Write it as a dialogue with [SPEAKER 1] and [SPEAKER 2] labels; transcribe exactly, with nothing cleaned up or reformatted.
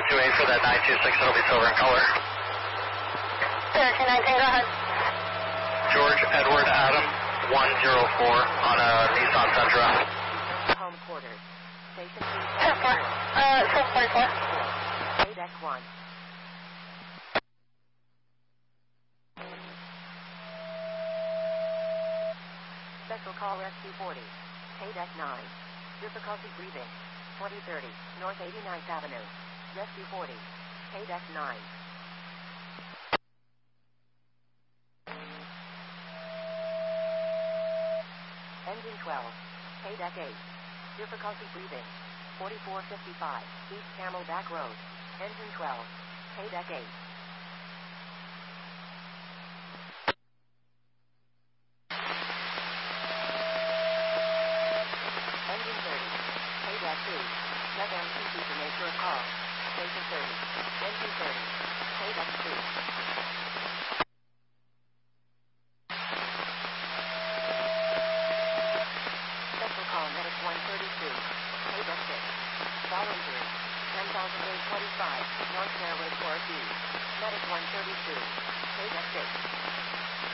[SPEAKER 1] two eight for that nine two six, it'll be silver in color.
[SPEAKER 2] thirteen nineteen, go ahead.
[SPEAKER 1] George Edward Adam, one zero four on a Nissan Sentra.
[SPEAKER 3] Home quarters. Station
[SPEAKER 2] ten four, uh, seven forty-four.
[SPEAKER 3] K deck one. Special call rescue forty. K deck nine. Difficulty breathing. twenty thirty, North eighty-ninth Avenue. Rescue forty. K deck nine. Engine twelve. K deck eight. Difficulty breathing. forty-four fifty-five, East Camelback Road. Engine twelve. K deck eight. Engine thirty. K deck two. Check M T C for nature of call. Station thirty. Engine thirty. K deck two. Special call medic one thirty-two. K deck six. Fall injury. ten thousand eight twenty-five. North Fairway four B. Medic one thirty-two. K deck six.